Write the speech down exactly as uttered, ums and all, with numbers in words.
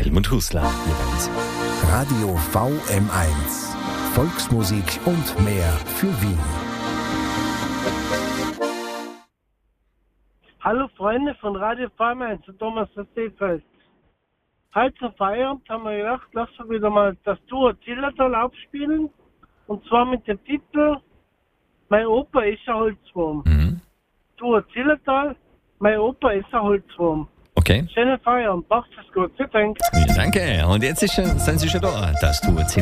Helmut Husler jeweils. Radio V M eins. Volksmusik und mehr für Wien. Hallo Freunde von Radio V M eins, Thomas Seefeld. Heute zum Feierabend haben wir gedacht, lassen wir wieder mal das Duo Zillertal abspielen. Und zwar mit dem Titel Mein Opa ist ein Holzwurm. Mhm. Duo Zillertal, mein Opa ist ein Holzwurm. Okay. Schönen Feierabend, macht's es gut. Vielen Dank. Ja, danke. Und jetzt ist schon, sind Sie schon da. Das tut